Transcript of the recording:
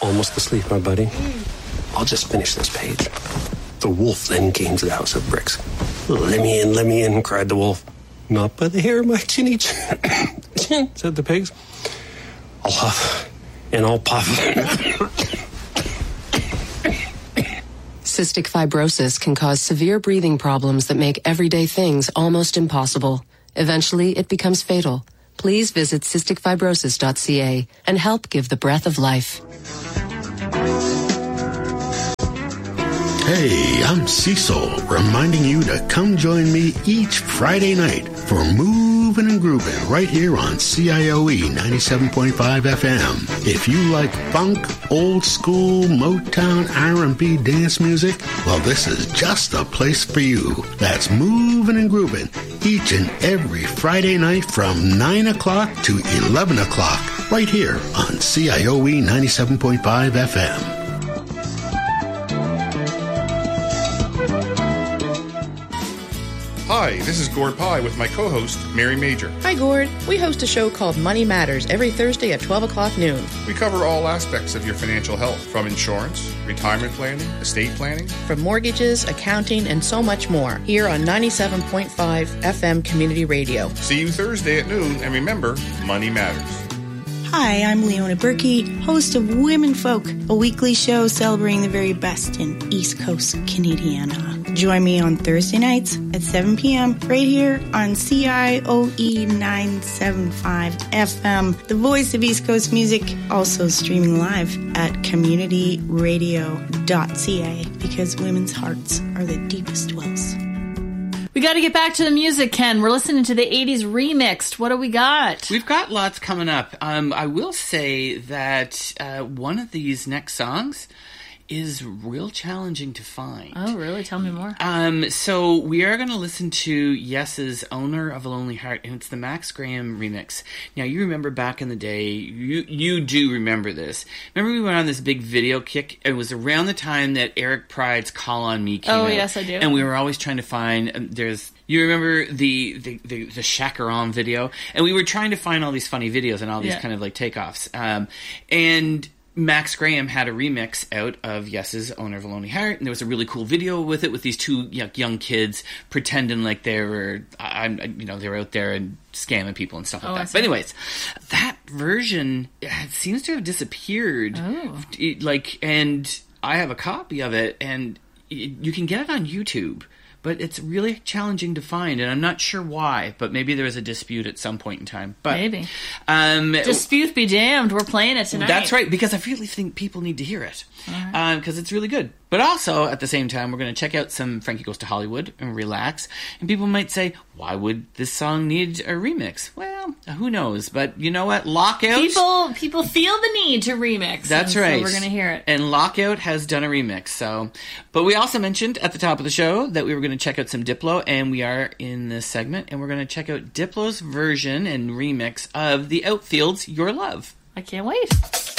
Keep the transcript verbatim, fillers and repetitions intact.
Almost asleep, my buddy. I'll just finish this page. The wolf then came to the house of bricks. Let me in, let me in, cried the wolf. Not by the hair of my chinny chin, said the pigs. I'll huff and I'll puff. Cystic fibrosis can cause severe breathing problems that make everyday things almost impossible. Eventually, it becomes fatal. Please visit cystic fibrosis dot c a and help give the breath of life. Hey, I'm Cecil, reminding you to come join me each Friday night for Moving and Grooving right here on C I O E ninety-seven point five F M. If you like funk, old school, Motown, R and B dance music, well, this is just the place for you. That's Moving and Grooving each and every Friday night from nine o'clock to eleven o'clock right here on C I O E ninety-seven point five F M. Hi, this is Gord Pye with my co-host, Mary Major. Hi, Gord. We host a show called Money Matters every Thursday at twelve o'clock noon. We cover all aspects of your financial health, from insurance, retirement planning, estate planning, from mortgages, accounting, and so much more, here on ninety-seven point five F M Community Radio. See you Thursday at noon, and remember, money matters. Hi, I'm Leona Berkey, host of Women Folk, a weekly show celebrating the very best in East Coast Canadiana. Join me on Thursday nights at seven p.m. right here on C I O E nine seventy-five F M, the voice of East Coast music, also streaming live at community radio dot c a, because women's hearts are the deepest wells. We got to get back to the music, Ken. We're listening to the eighties remixed. What do we got? We've got lots coming up. Um, I will say that uh, one of these next songs is real challenging to find. Oh, really? Tell me more. Um, so we are going to listen to Yes's Owner of a Lonely Heart, and it's the Max Graham remix. Now, you remember back in the day, you you do remember this. Remember we went on this big video kick? It was around the time that Eric Pride's Call on Me came oh, out. Oh, yes, I do. And we were always trying to find, um, there's... You remember the, the, the, the Chacaron video? And we were trying to find all these funny videos and all these yeah. kind of like takeoffs. Um, and Max Graham had a remix out of Yes's Owner of a Lonely Heart, and there was a really cool video with it with these two young kids pretending like they were, I'm, you know, they were out there and scamming people and stuff like oh, that. But anyways, that version it seems to have disappeared. Oh. It, like, and I have a copy of it, and it, you can get it on YouTube. But it's really challenging to find, and I'm not sure why. But maybe there was a dispute at some point in time. But maybe. Um, dispute be damned. We're playing it tonight. That's right, because I really think people need to hear it. Because right. um, it's really good. But also, at the same time, we're going to check out some Frankie Goes to Hollywood and relax. And people might say, why would this song need a remix? Well, who knows? But you know what? Lockout... People people feel the need to remix. That's right. So we're going to hear it. And Lockout has done a remix. So, But we also mentioned at the top of the show that we were going to check out some Diplo, and we are in this segment, and we're going to check out Diplo's version and remix of The Outfield's Your Love. I can't wait.